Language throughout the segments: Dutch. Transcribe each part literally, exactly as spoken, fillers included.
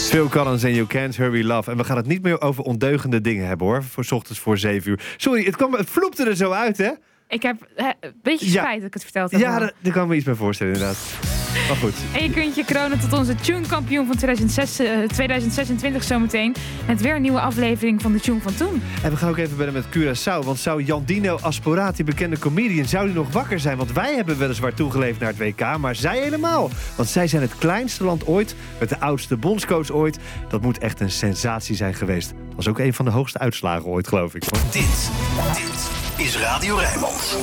Phil Collins en You Can't Hurry Love. En we gaan het niet meer over ondeugende dingen hebben, hoor. Voor 's ochtends voor zeven uur. Sorry, het, kwam, het vloepte er zo uit, hè? Ik heb uh, een beetje spijt ja. dat ik het verteld heb. Ja, daar, daar kan ik me iets bij voorstellen, inderdaad. Maar goed. En je kunt je kronen tot onze Tune-kampioen van tweeduizend zes, uh, tweeduizend zesentwintig zometeen. Met weer een nieuwe aflevering van de Tune van toen. En we gaan ook even bellen met Curaçao. Want zou Jandino Asporati, bekende comedian, zou die nog wakker zijn? Want wij hebben weliswaar toegeleefd naar het W K, maar zij helemaal. Want zij zijn het kleinste land ooit, met de oudste bondscoach ooit. Dat moet echt een sensatie zijn geweest. Dat was ook een van de hoogste uitslagen ooit, geloof ik. Dit, dit is Radio Rijnmond.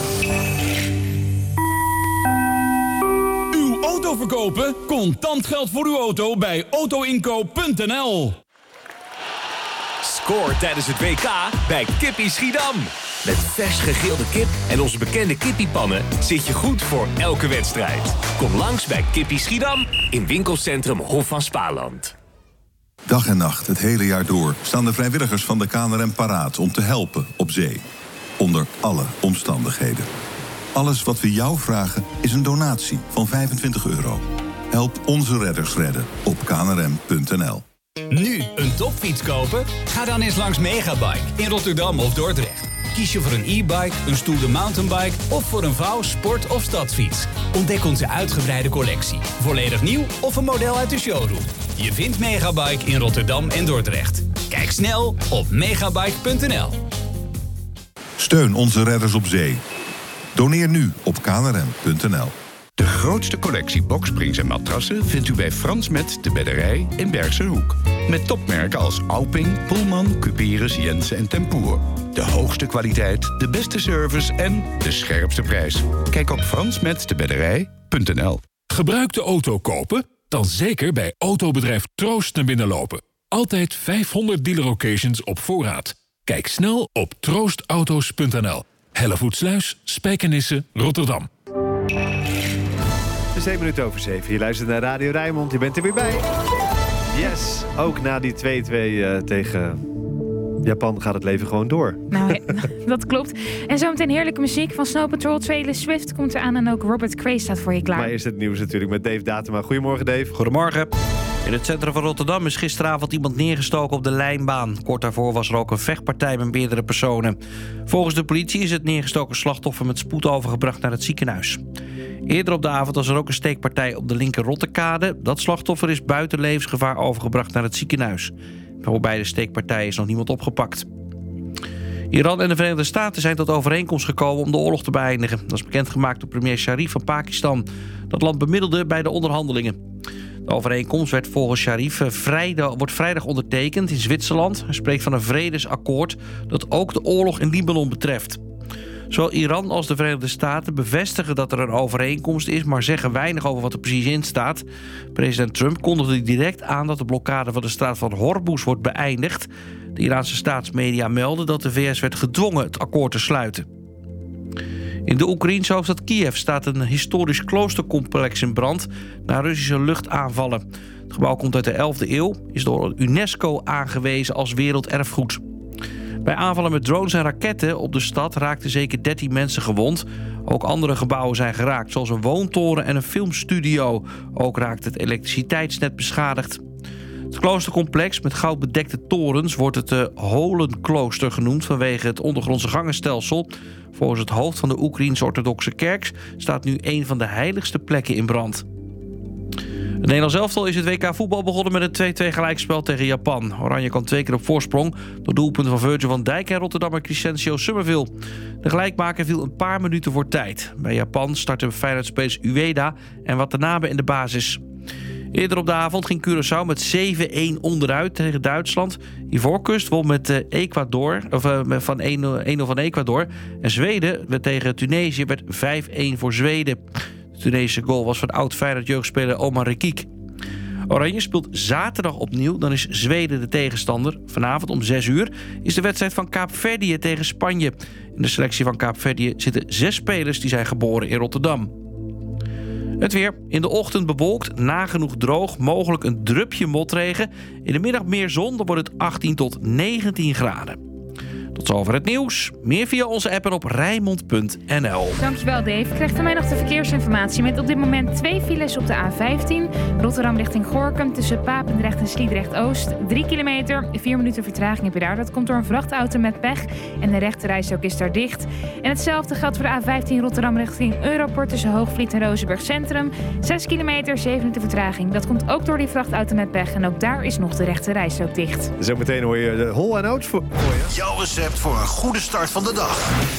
Uw auto verkopen? Contant geld voor uw auto bij autoinkoop punt n l. Scoor tijdens het W K bij Kippie Schiedam. Met vers gegrilde kip en onze bekende kippiepannen zit je goed voor elke wedstrijd. Kom langs bij Kippie Schiedam in winkelcentrum Hof van Spaarland. Dag en nacht, het hele jaar door, staan de vrijwilligers van de K N R M paraat om te helpen op zee. Onder alle omstandigheden. Alles wat we jou vragen is een donatie van vijfentwintig euro. Help onze redders redden op k n r m punt n l. Nu een topfiets kopen? Ga dan eens langs Megabike in Rotterdam of Dordrecht. Kies je voor een e-bike, een stoere mountainbike of voor een vouw, sport- of stadsfiets. Ontdek onze uitgebreide collectie. Volledig nieuw of een model uit de showroom. Je vindt Megabike in Rotterdam en Dordrecht. Kijk snel op megabike punt n l. Steun onze redders op zee. Doneer nu op k n r m punt n l. De grootste collectie boksprings en matrassen vindt u bij Frans Met de Bedderij in Bergse Hoek. Met topmerken als Auping, Pullman, Cuperus, Jensen en Tempoer. De hoogste kwaliteit, de beste service en de scherpste prijs. Kijk op frans met de bedderij punt n l. Gebruikte auto kopen? Dan zeker bij autobedrijf Troost naar binnen lopen. Altijd vijfhonderd dealer locations op voorraad. Kijk snel op troostauto's punt n l. Hellevoetsluis, Spijkenisse, Rotterdam. Het is één minuut over zeven. Je luistert naar Radio Rijnmond. Je bent er weer bij. Yes. Ook na die twee-twee uh, tegen Japan gaat het leven gewoon door. Nou, dat klopt. En zometeen heerlijke muziek van Snow Patrol. Taylor Swift komt eraan en ook Robert Cray staat voor je klaar. Maar eerst het nieuws natuurlijk met Dave Datema. Goedemorgen, Dave. Goedemorgen. In het centrum van Rotterdam is gisteravond iemand neergestoken op de lijnbaan. Kort daarvoor was er ook een vechtpartij met meerdere personen. Volgens de politie is het neergestoken slachtoffer met spoed overgebracht naar het ziekenhuis. Eerder op de avond was er ook een steekpartij op de linker Rottekade. Dat slachtoffer is buiten levensgevaar overgebracht naar het ziekenhuis. Voor beide steekpartijen is nog niemand opgepakt. Iran en de Verenigde Staten zijn tot overeenkomst gekomen om de oorlog te beëindigen. Dat is bekendgemaakt door premier Sharif van Pakistan. Dat land bemiddelde bij de onderhandelingen. De overeenkomst werd volgens Sharif vrijdag, wordt vrijdag ondertekend in Zwitserland. Hij spreekt van een vredesakkoord dat ook de oorlog in Libanon betreft. Zowel Iran als de Verenigde Staten bevestigen dat er een overeenkomst is, maar zeggen weinig over wat er precies in staat. President Trump kondigde direct aan dat de blokkade van de straat van Hormuz wordt beëindigd. De Iraanse staatsmedia melden dat de V S werd gedwongen het akkoord te sluiten. In de Oekraïense hoofdstad Kiev staat een historisch kloostercomplex in brand na Russische luchtaanvallen. Het gebouw komt uit de elfde eeuw, is door UNESCO aangewezen als werelderfgoed. Bij aanvallen met drones en raketten op de stad raakten zeker dertien mensen gewond. Ook andere gebouwen zijn geraakt, zoals een woontoren en een filmstudio. Ook raakt het elektriciteitsnet beschadigd. Het kloostercomplex met goudbedekte torens wordt het uh, Holenklooster genoemd vanwege het ondergrondse gangenstelsel. Volgens het hoofd van de Oekraïense orthodoxe kerk staat nu een van de heiligste plekken in brand. Het Nederlands elftal is het W K voetbal begonnen met een twee-twee gelijkspel tegen Japan. Oranje kwam twee keer op voorsprong door doelpunten van Virgil van Dijk en Rotterdammer Crescencio Summerville. De gelijkmaker viel een paar minuten voor tijd. Bij Japan startten Feyenoord-spelers Ueda en Watanabe in de basis. Eerder op de avond ging Curaçao met zeven-een onderuit tegen Duitsland. Ivoorkust won met Ecuador, of, uh, van één-nul van Ecuador. En Zweden werd tegen Tunesië werd vijf-een voor Zweden. De Tunesische goal was van oud-Feyenoord jeugdspeler Omar Rekik. Oranje speelt zaterdag opnieuw, dan is Zweden de tegenstander. Vanavond om zes uur is de wedstrijd van Kaapverdië tegen Spanje. In de selectie van Kaapverdië zitten zes spelers die zijn geboren in Rotterdam. Het weer. In de ochtend bewolkt, nagenoeg droog, mogelijk een drupje motregen. In de middag meer zon, dan wordt het achttien tot negentien graden. Tot zover het nieuws. Meer via onze app en op Rijnmond punt n l. Dankjewel Dave. Ik krijg van mij nog de verkeersinformatie met op dit moment twee files op de A vijftien. Rotterdam richting Gorinchem tussen Papendrecht en Sliedrecht-Oost. Drie kilometer, vier minuten vertraging heb je daar. Dat komt door een vrachtauto met pech en de rechterrijstrook is daar dicht. En hetzelfde geldt voor de A vijftien Rotterdam richting Europort tussen Hoogvliet en Rozenburg Centrum. Zes kilometer, zeven minuten vertraging. Dat komt ook door die vrachtauto met pech en ook daar is nog de rechterrijstrook dicht. Zometeen hoor je de Hol en Oates voor je. Jouw recept voor een goede start van de dag.